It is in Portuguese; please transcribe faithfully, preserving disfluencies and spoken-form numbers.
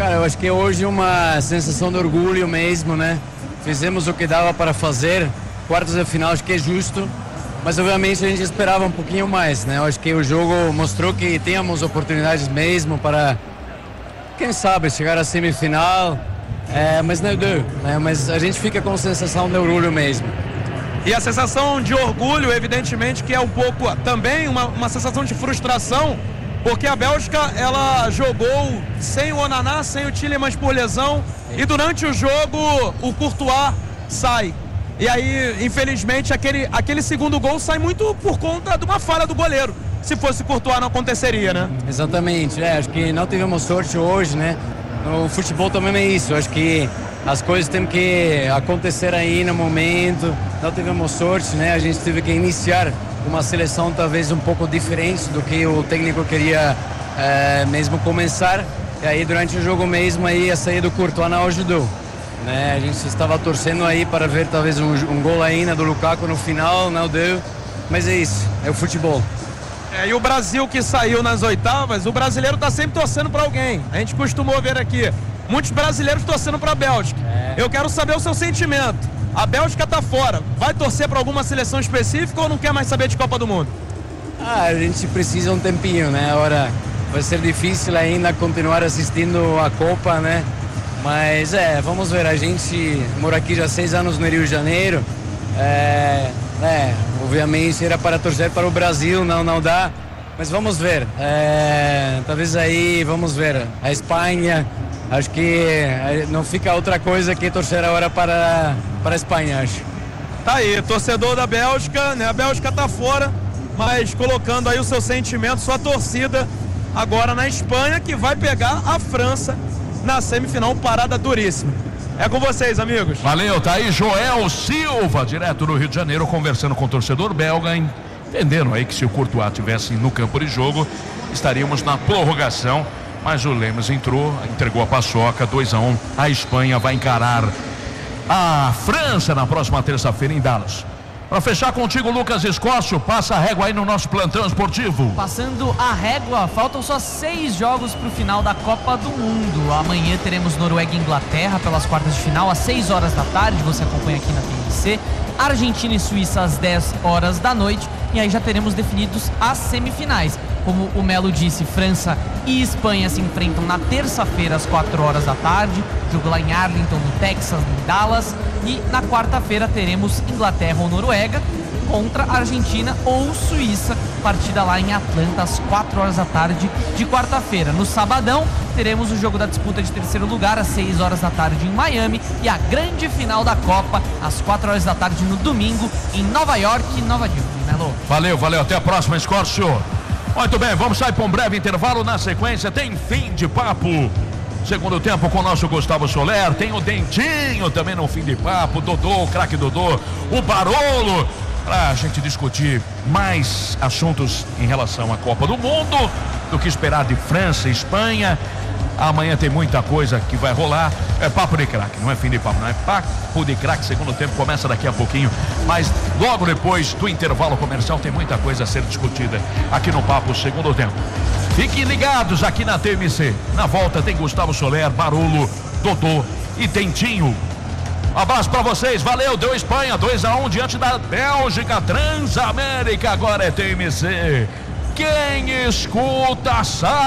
Cara, eu acho que hoje uma sensação de orgulho mesmo, né? Fizemos o que dava para fazer, quartas de final acho que é justo, mas obviamente a gente esperava um pouquinho mais, né? Eu acho que o jogo mostrou que tínhamos oportunidades mesmo para, quem sabe, chegar à semifinal, é, mas não deu, né? Mas a gente fica com sensação de orgulho mesmo. E a sensação de orgulho, evidentemente, que é um pouco também uma, uma sensação de frustração, porque a Bélgica, ela jogou sem o Onaná, sem o Tielemans por lesão, e durante o jogo o Courtois sai. E aí, infelizmente, aquele, aquele segundo gol sai muito por conta de uma falha do goleiro. Se fosse Courtois não aconteceria, né? Exatamente, é, acho que não tivemos sorte hoje, né? No futebol também é isso, acho que as coisas têm que acontecer aí no momento, não tivemos sorte, né? A gente teve que iniciar uma seleção talvez um pouco diferente do que o técnico queria é, mesmo começar, e aí durante o jogo mesmo aí a saída do Courtois não ajudou, né? A gente estava torcendo aí para ver talvez um, um gol ainda do Lukaku no final, não deu, mas é isso, é o futebol. É, e o Brasil que saiu nas oitavas, o brasileiro está sempre torcendo para alguém, a gente costumou ver aqui muitos brasileiros torcendo para a Bélgica. É. Eu quero saber o seu sentimento. A Bélgica está fora. Vai torcer para alguma seleção específica ou não quer mais saber de Copa do Mundo? Ah, a gente precisa um tempinho, né? Agora vai ser difícil ainda continuar assistindo a Copa, né? Mas é, vamos ver. A gente mora aqui já há seis anos no Rio de Janeiro. É, é, obviamente era para torcer para o Brasil, não, não dá. Mas vamos ver. É, talvez aí, vamos ver. A Espanha. Acho que não fica outra coisa que torcer agora para, para a Espanha, acho. Tá aí, torcedor da Bélgica, né? A Bélgica tá fora, mas colocando aí o seu sentimento, sua torcida agora na Espanha, que vai pegar a França na semifinal, parada duríssima. É com vocês, amigos. Valeu, tá aí Joel Silva, direto do Rio de Janeiro, conversando com o torcedor belga, entendendo aí que se o Courtois estivesse no campo de jogo, estaríamos na prorrogação. Mas o Lemos entrou, entregou a paçoca, dois a um. A Espanha vai encarar a França na próxima terça-feira em Dallas. Para fechar contigo, Lucas Escócio, passa a régua aí no nosso plantão esportivo. Passando a régua, faltam só seis jogos para o final da Copa do Mundo. Amanhã teremos Noruega e Inglaterra pelas quartas de final às seis horas da tarde, você acompanha aqui na T N C. Argentina e Suíça às dez horas da noite, e aí já teremos definidos as semifinais. Como o Melo disse, França e Espanha se enfrentam na terça-feira às quatro horas da tarde, jogo lá em Arlington, no Texas, em Dallas, e na quarta-feira teremos Inglaterra ou Noruega contra Argentina ou Suíça, partida lá em Atlanta às quatro horas da tarde de quarta-feira. No sabadão teremos o jogo da disputa de terceiro lugar às seis horas da tarde em Miami, e a grande final da Copa às quatro horas da tarde no domingo em Nova York e Nova York. Melo. Valeu, valeu, até a próxima, Escócio. Muito bem, vamos sair para um breve intervalo. Na sequência tem fim de papo. Segundo tempo com o nosso Gustavo Soler. Tem o Dentinho também no fim de papo. Dodô, o craque Dodô, o Barolo, para a gente discutir mais assuntos em relação à Copa do Mundo, do que esperar de França e Espanha. Amanhã tem muita coisa que vai rolar. É papo de craque, não é fim de papo, não é papo de craque. Segundo tempo começa daqui a pouquinho, mas logo depois do intervalo comercial tem muita coisa a ser discutida aqui no Papo Segundo Tempo. Fiquem ligados aqui na T M C. Na volta tem Gustavo Soler, Barolo, Dodô e Dentinho. Um abraço pra vocês, valeu, deu Espanha, dois a um diante da Bélgica. Transamérica, agora é T M C. Quem escuta sabe.